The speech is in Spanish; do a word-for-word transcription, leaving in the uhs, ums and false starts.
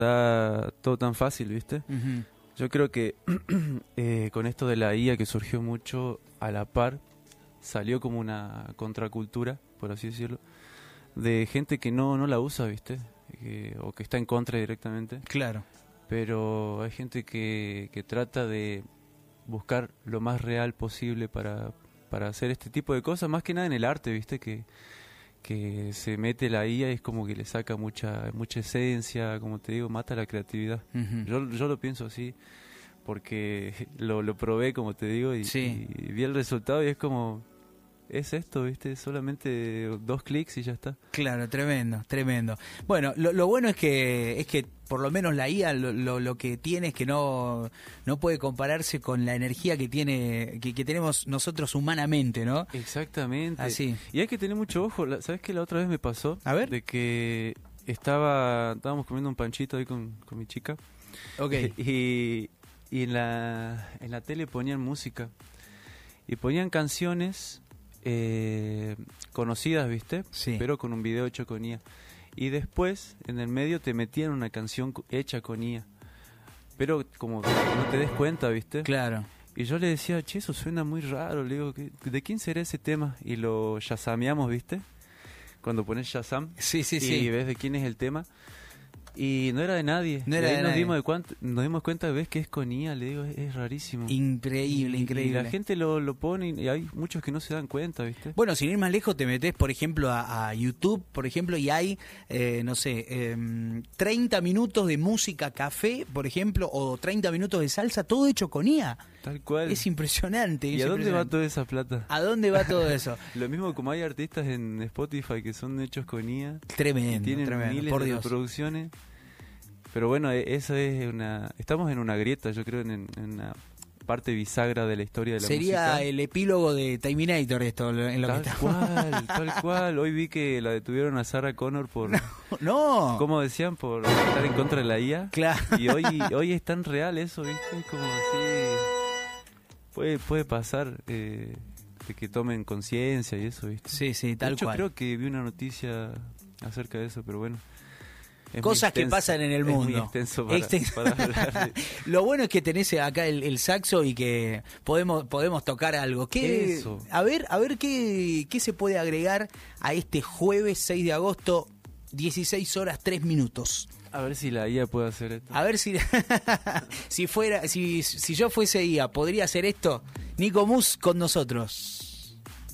da todo tan fácil, ¿viste? Uh-huh. Yo creo que eh, con esto de la I A que surgió mucho a la par, salió como una contracultura, por así decirlo, de gente que no, no la usa, ¿viste? Que, o que está en contra directamente. Claro. Pero hay gente que, que trata de buscar lo más real posible para, para hacer este tipo de cosas, más que nada en el arte, ¿viste? Que, que se mete la I A y es como que le saca mucha mucha esencia, como te digo, mata la creatividad. Uh-huh. Yo, yo lo pienso así, porque lo, lo probé, como te digo, y, sí. y vi el resultado y es como... Es esto, ¿viste? Solamente dos clics y ya está. Claro, tremendo, tremendo. Bueno, lo, lo bueno es que es que por lo menos la I A lo, lo, lo que tiene es que no no puede compararse con la energía que tiene que, que tenemos nosotros humanamente, ¿no? Exactamente. Así. Y hay que tener mucho ojo. ¿Sabes qué? La otra vez me pasó. A ver. De que estaba estábamos comiendo un panchito ahí con, con mi chica. Ok. Y, y en la en la tele ponían música. Y ponían canciones... Eh, conocidas, ¿viste? Sí. Pero con un video hecho con I A. Y después, en el medio, te metían una canción hecha con I A. Pero como que no te des cuenta, ¿viste? Claro. Y yo le decía, che, eso suena muy raro. Le digo, ¿de quién será ese tema? Y lo shazameamos, ¿viste? Cuando pones Shazam. Sí, sí, y sí. ves de quién es el tema. Y no era de nadie. No era y ahí de nos nadie. dimos de cuánto, nos dimos cuenta, ves que es con I A, le digo, es, es rarísimo. Increíble, y, increíble. Y la gente lo, lo pone y hay muchos que no se dan cuenta, ¿viste? Bueno, sin ir más lejos, te metes, por ejemplo, a, a YouTube, por ejemplo, y hay, eh, no sé, eh, treinta minutos de música café, por ejemplo, o treinta minutos de salsa, todo hecho con I A. Tal cual. Es impresionante. ¿Y es a dónde impresionante. va toda esa plata? ¿A dónde va todo eso? Lo mismo como hay artistas en Spotify que son hechos con I A. Tremendo, tienen tremendo, miles por de Dios. reproducciones. Pero bueno, esa es una... Estamos en una grieta, yo creo, en, en una parte bisagra de la historia de la Sería música. Sería el epílogo de Terminator esto, en lo tal que está. cual, tal cual. Hoy vi que la detuvieron a Sarah Connor por... No, no. ¿Cómo decían? Por estar en contra de la I A. Claro. Y hoy, hoy es tan real eso, ¿viste? Es como así... Puede, puede pasar... Eh, de que tomen conciencia y eso, ¿viste? Sí, sí, tal de hecho, cual. creo que vi una noticia acerca de eso, pero bueno. Es cosas que pasan en el mundo. Es muy extenso para, Extenso. para hablar de... Lo bueno es que tenés acá el, el saxo y que podemos podemos tocar algo. ¿Qué, Eso. A ver, a ver qué, qué se puede agregar a este jueves seis de agosto, dieciséis horas tres minutos. A ver si la I A puede hacer esto. A ver si si fuera si si yo fuese I A, ¿podría hacer esto? Nico Mus con nosotros.